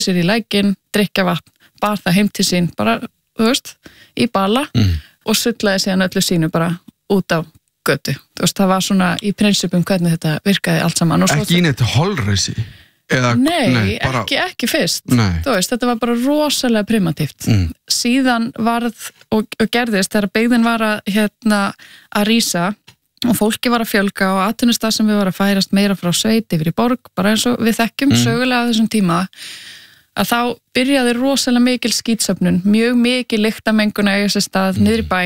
sér í lækinn, drykkja vatn, bar það heim til sín, bara, þú veist, í bala og sullaði síðan öllu sínu bara út á götu. Þú veist, það var svona í prinsipum hvernig þetta virkaði allt saman. Ekki í neitt holræsi? Nei, ekki fyrst. Þú veist, þetta var bara rosalega primitíft. Síðan varð og gerðist þegar byggðin var að rísa og fólki var að fjölga og atvinnustað sem við var að færast meira frá sveit yfir í borg, bara eins og við þekkjum sögulega á þessum tíma, að þá byrjaði rosalega mikil skítsöfnun, mjög mikil lyktarmengun að eiga sér stað niður í bæ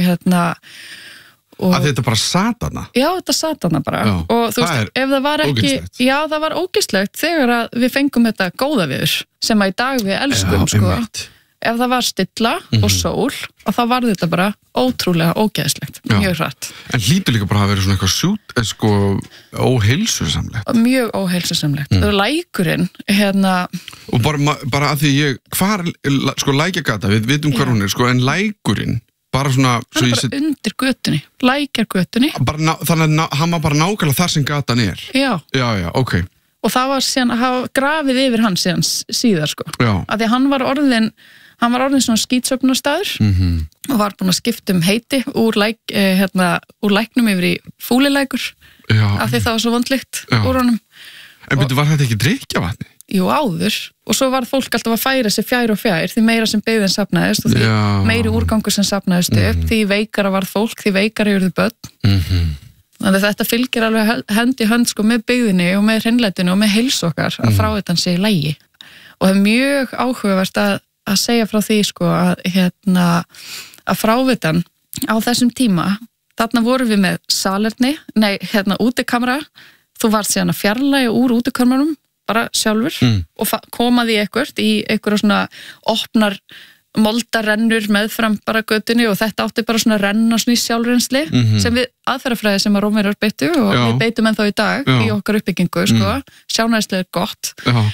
og að þetta bara sat hana? Já, þetta sat hana bara. Já, og þú veist, ef það var ekki ógeðslegt. Já, það var ógeðslegt þegar að við fengum þetta góða viður sem að í dag við elskum, sko. Ef það var stilla og sól og þá var þetta bara ótrúlega ógeðslegt, mjög hratt. En hlýtur líka bara að vera svona eitthvað óheilsusamlegt? Mjög óheilsusamlegt. Lækurinn, Og bara að því lækjagata, við vitum hvar hún er, en lækurinn, bara svona... Hann er bara undir götunni, lækjargötunni. Þannig að hann var bara nákvæmlega þar sem gatan er? Já. Já, ok. Og það var síðan að hafa grafið yfir hann síðar, sko. Já. Af því að hann var orðin svona skítsöfnarstaður og var búin að skipta heiti úr læknum yfir í fúlilækur. Já. Af því það var svo vondlykt úr honum. En byrju, var þetta ekki drykkjavatni? Jú, áður. Og svo var fólk alltaf að færa sig fjær og fjær, því meira sem byggðin safnaðist og því meiri úrgangur sem safnaðist upp, því veikara var fólk, því veikara urðu börn. Þannig að þetta fylgir alveg hönd í hönd, sko, með byggðinni og með hreinlætinu og með heilsu okkar að fráveitan sé í lagi. Og það er mjög áhugavert að segja frá því, sko, að fráveitan á þessum tíma, þarna vorum við með salerni, útikamra, þú varst síðan að fjarlægja úr útikamranum bara sjálfur og komaði í einhverja svona opnar moldarennur meðfram bara götunni og þetta átti bara svona renna svona í sjálfrensli sem við aðferðafræði sem að Rómverjar beittu og við beitum ennþá í dag í okkar uppbyggingu, sko, sjálfrænsli er gott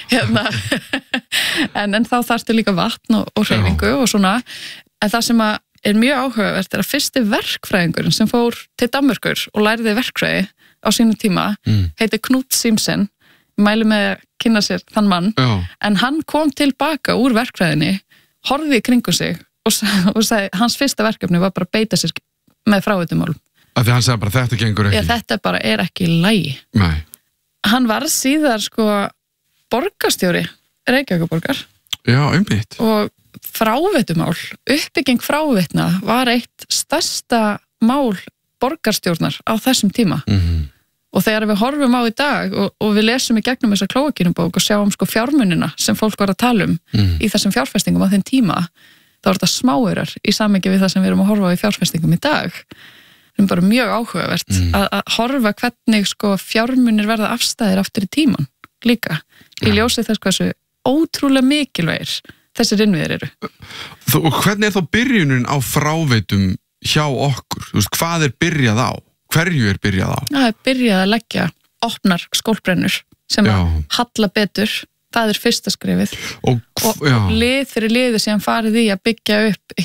en þá þarftu líka vatn og hreyfingu og svona, en það sem er mjög áhugavert er að fyrsti verkfræðingurinn sem fór til Danmerkur og lærði verkfræði á sínum tíma heitir Knut Simsen, mæli með að kynna sér þann mann, en hann kom tilbaka úr verkfræðinni, horfði í kringum sig og sagði, hans fyrsta verkefni var bara að beita sér með fráveitumálum. Af því hann sagði bara, þetta gengur ekki? Já, þetta bara er ekki í lagi. Nei. Hann var síðar, sko, borgarstjóri Reykjavíkurborgar. Já, einmitt. Og fráveitumál, uppbygging fráveitna var eitt stærsta mál borgarstjórnar á þessum tíma. Og þegar við horfum á í dag og við lesum í gegnum þessa Klóakínubók og sjáum, sko, fjármunina sem fólk var að tala í þessum fjárfestingum á þeim tíma, þá er þetta smáurar í samhengi við það sem við erum að horfa á í fjárfestingum í dag. Það er bara mjög áhugavert að horfa hvernig, sko, fjármunir verða afstæðir aftur í tíman líka. Í ljósi þess hversu ótrúlega mikilvægir þessir innviðir eru. Og hvernig er þá byrjunin á fráveitum hjá okkur? Þú veist, hvað er byrjað á? Hverju er byrjað á? Það er byrjað að leggja opnar skólbrennur sem að halla betur, það er fyrsta skrefið og lið fyrir liði sem farið í að byggja upp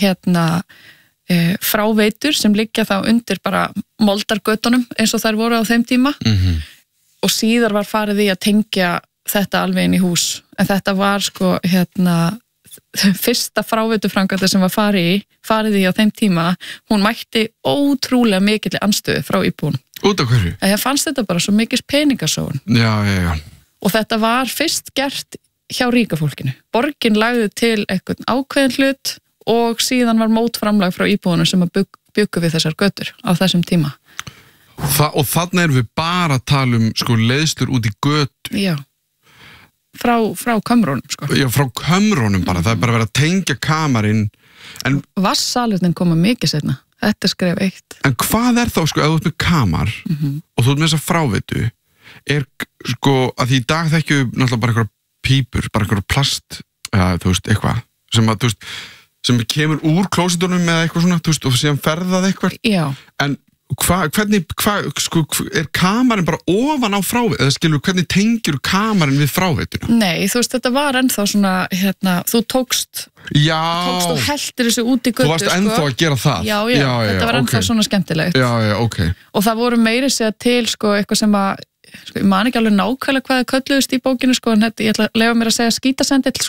fráveitur sem liggja þá undir bara moldargötunum eins og þær voru á þeim tíma og síðar var farið í að tengja þetta alveg inn í hús, en þetta var, sko, fyrsta fráveituframkvæmd sem var farið í á þeim tíma, hún mætti ótrúlega mikilli anstöðu frá íbúum. Út af hverju? Það fannst þetta bara svo mikil peningasóun. Já. Og þetta var fyrst gert hjá ríka fólkinu. Borgin lagði til eitthvað ákveðin hlut og síðan var mótframlag frá íbúunum sem að bjuggu við þessar götur á þessum tíma. Og þarna erum við bara að tala um, sko, leiðslur út í götu. Já. Frá kömrónum, sko. Já, frá kömrónum bara, það er bara verið að tengja kamarinn. Vassalurnin koma mikið seinna, þetta er skref 1. En hvað er þá, sko, ef þú ert með kamar og þú ert með þessa fráveitu, er, sko, að því í dag þekkju náttúrulega bara eitthvað pípur, bara eitthvað plast, þú veist, eitthvað, sem að, þú veist, sem kemur úr klósitunum með eitthvað svona, þú veist, og síðan ferðað eitthvað. Já. En sko, er kamarinn bara ofan á fráveitu, eða skilur, hvernig tengir kamarinn við fráveituna? Nei, þú veist, þetta var ennþá svona, þú tókst og heldir þessu út í götu, þú varst ennþá að gera það? Já, þetta var ennþá svona skemmtilegt. Já, ok. Og það voru meiri segja til, sko, eitthvað sem að Sko, ég man ekki alveg nákvæmlega hvað það kölluðust í bókinu, sko, en ég ætla að leyfa mér að segja skítasendill,